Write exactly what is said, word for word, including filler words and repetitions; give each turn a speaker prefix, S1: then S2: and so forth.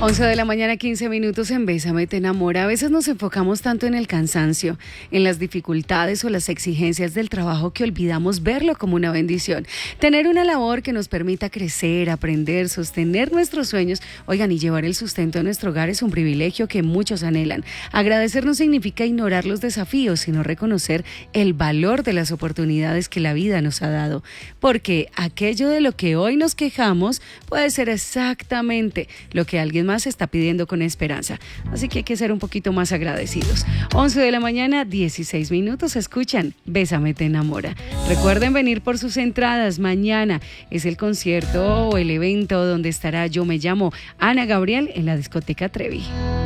S1: once de la mañana, quince minutos en Bésame te enamora. A veces nos enfocamos tanto en el cansancio, en las dificultades o las exigencias del trabajo que olvidamos verlo como una bendición. Tener una labor que nos permita crecer, aprender, sostener nuestros sueños, oigan, y llevar el sustento a nuestro hogar es un privilegio que muchos anhelan. Agradecer no significa ignorar los desafíos, sino reconocer el valor de las oportunidades que la vida nos ha dado. Porque aquello de lo que hoy nos quejamos puede ser exactamente lo que alguien más está pidiendo con esperanza. Así que hay que ser un poquito más agradecidos. once de la mañana, dieciséis minutos. Escuchan Bésame te enamora. Recuerden venir por sus entradas. Mañana es el concierto o el evento donde estará Yo me llamo Ana Gabriel en la discoteca Trevi.